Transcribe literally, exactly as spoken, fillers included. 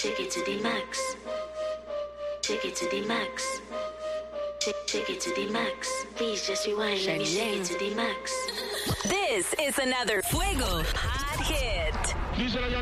Take it to the max. Take it to the max. Take, take it to the max. Please just rewind. Let me take it to the max. This is another Fuego Hot Hit.